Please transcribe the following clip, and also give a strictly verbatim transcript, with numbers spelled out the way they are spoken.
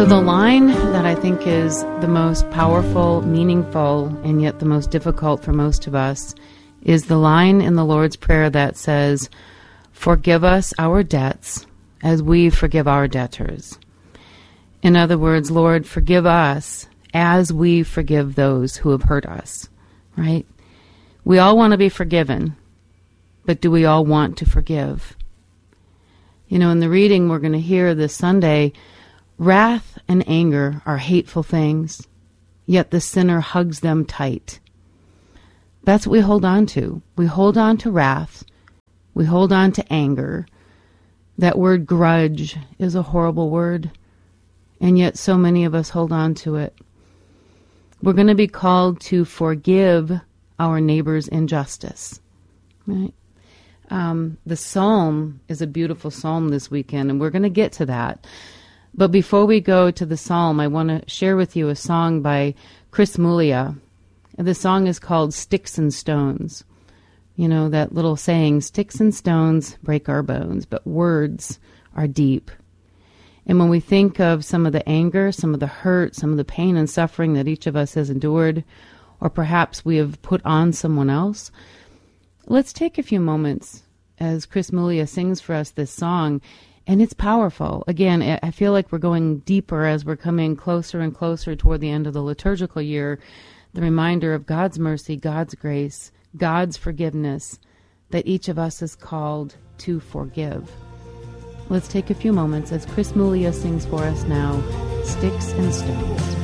So the line that I think is the most powerful, meaningful, and yet the most difficult for most of us is the line in the Lord's Prayer that says, "Forgive us our debts as we forgive our debtors." In other words, Lord, forgive us as we forgive those who have hurt us, right? We all want to be forgiven, but do we all want to forgive? You know, in the reading we're going to hear this Sunday, wrath and anger are hateful things, yet the sinner hugs them tight. That's what we hold on to. We hold on to wrath. We hold on to anger. That word grudge is a horrible word, and yet so many of us hold on to it. We're going to be called to forgive our neighbor's injustice, right? Um, the psalm is a beautiful psalm this weekend, and we're going to get to that. But before we go to the psalm, I want to share with you a song by Chris Muglia. The song is called Sticks and Stones. You know, that little saying, sticks and stones break our bones, but words are deep. And when we think of some of the anger, some of the hurt, some of the pain and suffering that each of us has endured, or perhaps we have put on someone else, let's take a few moments as Chris Muglia sings for us this song. And it's powerful. Again, I feel like we're going deeper as we're coming closer and closer toward the end of the liturgical year. The reminder of God's mercy, God's grace, God's forgiveness, that each of us is called to forgive. Let's take a few moments as Chris Muglia sings for us now, Sticks and Stones.